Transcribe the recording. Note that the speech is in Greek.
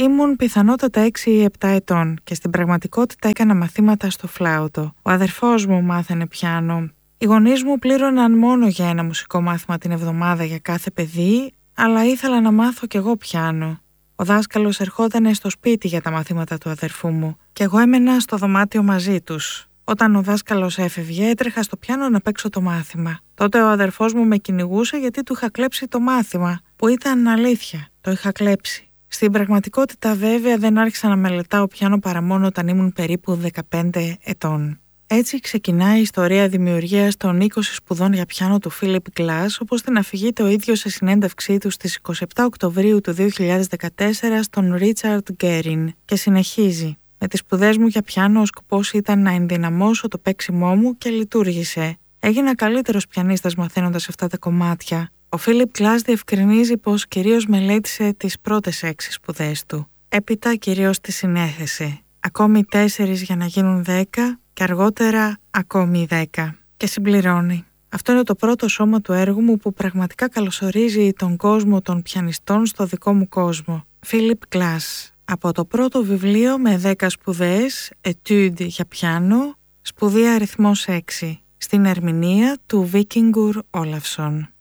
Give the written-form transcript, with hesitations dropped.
Ήμουν πιθανότατα 6 ή 7 ετών και στην πραγματικότητα έκανα μαθήματα στο φλάουτο. Ο αδερφός μου μάθαινε πιάνο. Οι γονείς μου πλήρωναν μόνο για ένα μουσικό μάθημα την εβδομάδα για κάθε παιδί, αλλά ήθελα να μάθω κι εγώ πιάνο. Ο δάσκαλος ερχόταν στο σπίτι για τα μαθήματα του αδερφού μου και εγώ έμενα στο δωμάτιο μαζί τους. Όταν ο δάσκαλος έφευγε, έτρεχα στο πιάνο να παίξω το μάθημα. Τότε ο αδερφός μου με κυνηγούσε γιατί του είχα κλέψει το μάθημα, που ήταν αλήθεια. Το είχα κλέψει. Στην πραγματικότητα, βέβαια, δεν άρχισα να μελετάω πιάνο παρά μόνο όταν ήμουν περίπου 15 ετών. Έτσι ξεκινάει η ιστορία δημιουργίας των 20 σπουδών για πιάνο του Φίλιπ Γκλάς, όπως την αφηγείται ο ίδιος σε συνέντευξή του στις 27 Οκτωβρίου του 2014 στον Ρίτσαρντ Γκέριν και συνεχίζει. Με τις σπουδές μου για πιάνο ο σκοπός ήταν να ενδυναμώσω το παίξιμό μου και λειτουργήσε. Έγινα καλύτερος πιανίστας μαθαίνοντας αυτά τα κομμάτια. Ο Φίλιπ Γκλάς διευκρινίζει πως κυρίως μελέτησε τις πρώτες 6 σπουδές του. Έπειτα κυρίως τις συνέθεσε. Ακόμη 4 για να γίνουν 10 και αργότερα ακόμη 10. Και συμπληρώνει. Αυτό είναι το πρώτο σώμα του έργου μου που πραγματικά καλωσορίζει τον κόσμο των πιανιστών στο δικό μου κόσμο. Φίλιπ Γκλάς. Από το πρώτο βιβλίο με 10 σπουδές, Etude για πιάνο, σπουδή αριθμός 6, στην ερμηνεία του Víkingur Ólafsson.